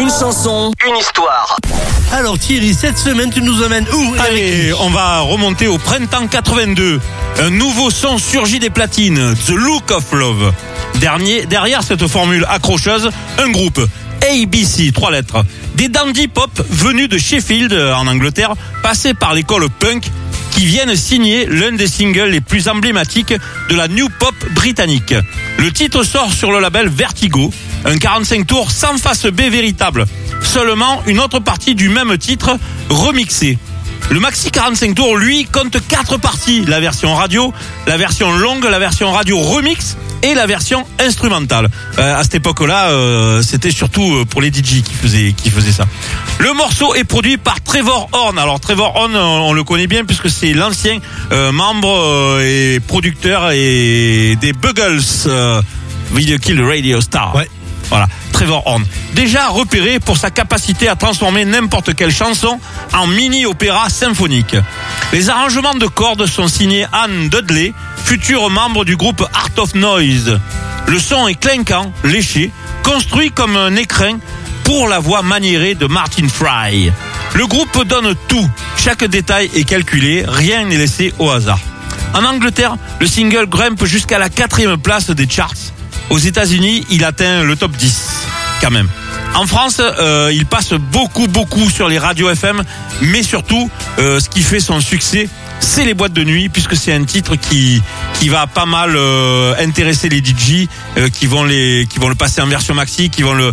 Une chanson, une histoire. Alors Thierry, cette semaine tu nous emmènes où? Allez, on va remonter au printemps 82. Un nouveau son surgit des platines, The Look of Love. Derrière cette formule accrocheuse, un groupe, ABC, 3 lettres. Des dandy pop venus de Sheffield, en Angleterre, passés par l'école punk, qui viennent signer l'un des singles les plus emblématiques de la new pop britannique. Le titre sort sur le label Vertigo, un 45 tours sans face B véritable. Seulement une autre partie du même titre remixée. Le maxi 45 tours, lui, compte 4 parties. La version radio, la version longue, la version radio remix et la version instrumentale. À cette époque-là, c'était surtout pour les DJ qui faisaient ça. Le morceau est produit par Trevor Horn. Alors Trevor Horn, on le connaît bien puisque c'est l'ancien membre et producteur et des Buggles, Video Kill Radio Star. Ouais. Voilà, Trevor Horn. Déjà repéré pour sa capacité à transformer n'importe quelle chanson en mini-opéra symphonique. Les arrangements de cordes sont signés Anne Dudley, futur membre du groupe Art of Noise. Le son est clinquant, léché, construit comme un écrin pour la voix maniérée de Martin Fry. Le groupe donne tout, chaque détail est calculé, rien n'est laissé au hasard. En Angleterre, le single grimpe jusqu'à la 4e place des charts. Aux États-Unis, il atteint le top 10, quand même. En France, il passe beaucoup sur les radios FM, mais surtout, ce qui fait son succès, c'est les boîtes de nuit, puisque c'est un titre qui va pas mal intéresser les DJ, qui vont le passer en version maxi,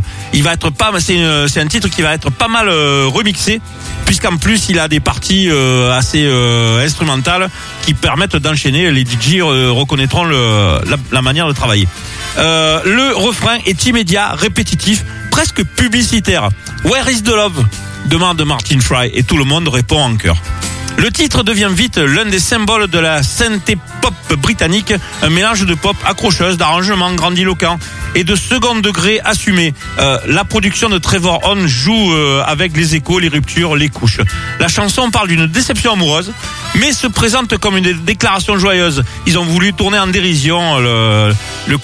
c'est un titre qui va être pas mal remixé, puisqu'en plus il a des parties assez instrumentales qui permettent d'enchaîner. Les DJ reconnaîtront la manière de travailler. Le refrain est immédiat, répétitif, presque publicitaire. Where is the love? Demande Martin Fry et tout le monde répond en chœur. Le titre devient vite l'un des symboles de la synthé pop britannique, un mélange de pop accrocheuse, d'arrangements grandiloquents et de second degré assumé. La production de Trevor Horn joue avec les échos, les ruptures, les couches. La chanson parle d'une déception amoureuse, mais se présente comme une déclaration joyeuse. Ils ont voulu tourner en dérision le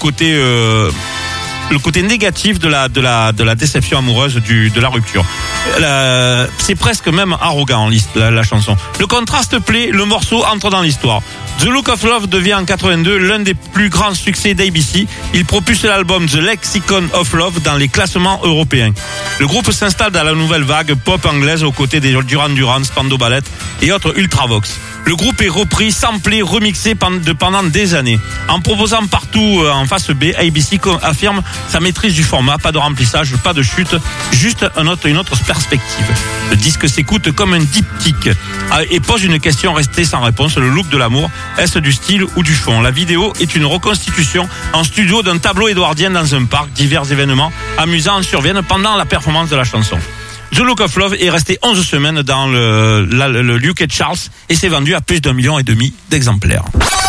côté négatif de la déception amoureuse de la rupture. C'est presque même arrogant la chanson. Le contraste plaît, le morceau entre dans l'histoire. The Look of Love devient en 82 l'un des plus grands succès d'ABC. Il propulse l'album The Lexicon of Love dans les classements européens. Le groupe s'installe dans la nouvelle vague pop anglaise aux côtés des Duran Duran, Spandau Ballet et autres Ultravox. Le groupe est repris, samplé, remixé pendant des années. En proposant partout en face B, ABC affirme sa maîtrise du format, pas de remplissage, pas de chute, juste une autre perspective. Le disque s'écoute comme un diptyque et pose une question restée sans réponse, le look de l'amour, est-ce du style ou du fond? La vidéo est une reconstitution en studio d'un tableau édouardien dans un parc. Divers événements amusants surviennent pendant la performance de la chanson. The Look of Love est resté 11 semaines dans le UK Charts et s'est vendu à plus d'1,5 million d'exemplaires.